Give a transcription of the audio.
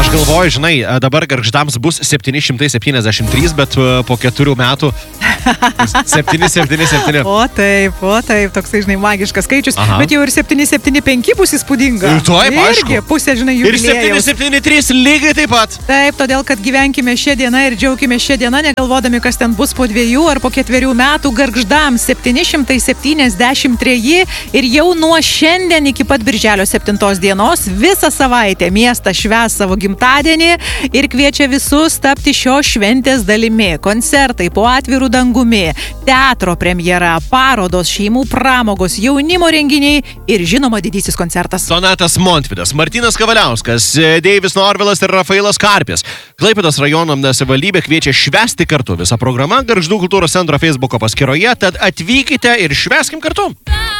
galvoju, žinai, dabar Gargždams bus 773, bet po 4 metų 777. O taip, toksai, žinai, magiškas skaičius. Aha. Bet jau ir 775 bus įspūdinga. Ir taip, aišku. Irgi pusė, žinai, jubiliejaus. Ir 773 lygiai taip pat. Taip, todėl, kad gyvenkime šią dieną ir džiaukime šią dieną, negalvodami, kas ten bus po 2 ar po 4 metų. Gargždams 773 ir jau nuo šiandien iki pat birželio 7 dienos visą savaitę miestas švęs savo gimtadienį ir kviečia visus tapti šios šventės dalimi. Koncertai po atvirų dangumi, teatro premjera, parodos, šeimų pramogos, jaunimo renginiai ir žinoma didysis koncertas. Donatas Montvydas, Martynas Kavaliauskas, Deivis Norvilas ir Rafailas Karpis. Klaipėdos rajono savivaldybė kviečia švęsti kartu. Visa programa Gargždų kultūros centro Facebooko paskyroje, tad atvykite ir švęskim kartu.